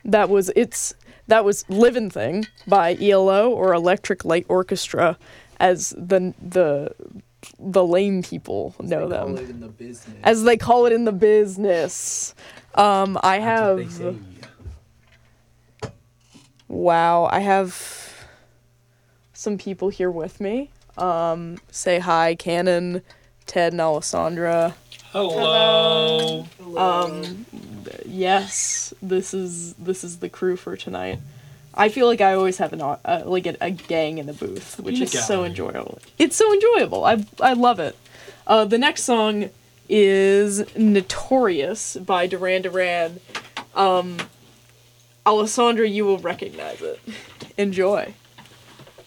That was Livin' Thing by ELO, or Electric Light Orchestra, as the lame people know them. As they call it in the business. I have... Wow, I have some people here with me. Say hi, Cannon, Ted, and Alessandra. Hello. Yes, this is the crew for tonight. I feel like I always have a gang in the booth, which is so enjoyable. It's so enjoyable. I love it. The next song is Notorious by Duran Duran. Alessandra, you will recognize it. Enjoy.